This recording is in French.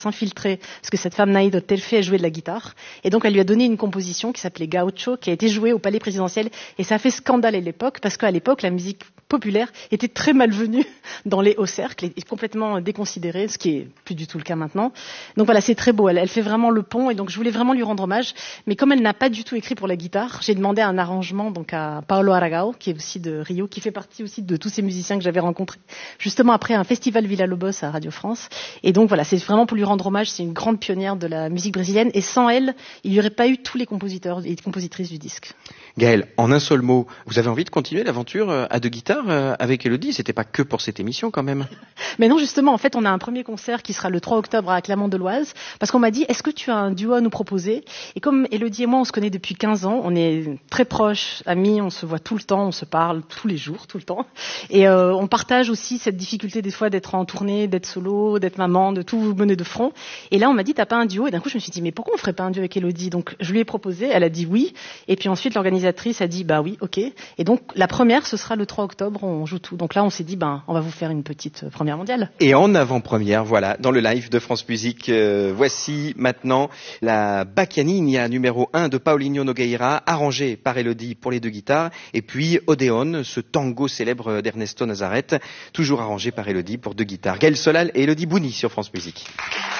s'infiltrer, parce que cette femme Naïd Ottelfe elle jouait de la guitare, et donc elle lui a donné une composition qui s'appelait Gaucho, qui a été jouée au palais présidentiel, et ça a fait scandale à l'époque, parce qu'à l'époque, la musique populaire était très malvenue dans les hauts cercles, et complètement déconsidérée, ce qui est plus du tout le cas maintenant. Donc voilà, c'est très beau, elle fait vraiment le pont, et donc je voulais vraiment lui rendre hommage, mais comme elle n'a pas du tout écrit pour la guitare, j'ai demandé un arrangement donc à Paolo Aragao, qui est aussi de Rio, qui fait partie aussi de tous ces musiciens que j'avais rencontrés, justement après un festival Villa-Lobos à Radio France, et donc voilà, c'est vraiment pour lui rendre hommage, c'est une grande pionnière de la musique brésilienne, et sans elle, il n'y aurait pas eu tous les compositeurs et compositrices du disque. Gaëlle, en un seul mot, vous avez envie de continuer l'aventure à deux guitares avec Élodie? C'était pas que pour cette émission quand même. Mais non, justement, en fait, on a un premier concert qui sera le 3 octobre à Clermont-de-Loise, parce qu'on m'a dit, est-ce que tu as un duo à nous proposer? Et comme Élodie et moi, on se connaît depuis 15 ans, on est très proches, amis, on se voit tout le temps, on se parle tous les jours, tout le temps. Et on partage aussi cette difficulté des fois d'être en tournée, d'être solo, d'être maman, de tout mener de front. Et là, on m'a dit, t'as pas un duo? Et d'un coup, je me suis dit, mais pourquoi on ferait pas un duo avec Élodie? Donc, je lui ai proposé, elle a dit oui. Et puis ensuite, l'organisatrice a dit, bah oui, ok. Et donc, la première, ce sera le 3 octobre, on joue tout. Donc là, on s'est dit, on va vous faire une petite première mondiale. Et en avant-première, voilà, dans le live de France Musique, voici maintenant la Bacchianina numéro 1 de Paulinho Nogueira, arrangée par Élodie pour les deux guitares. Et puis, Odéon, ce tango célèbre d'Ernesto Nazareth, toujours arrangé par Élodie pour deux guitares. Gaëlle Solal et Élodie Bouni sur France Musique.